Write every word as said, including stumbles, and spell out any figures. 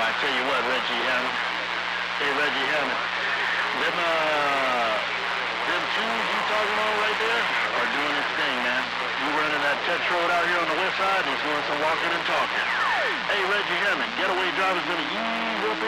I tell you what, Reggie Hammond. Hey, Reggie Hammond. Them, uh, them twos you talking on right there are doing its thing, man. You running that Tex Road out here on the west side is doing some walking and talking. Hey, Reggie Hammond, getaway driver's gonna ease up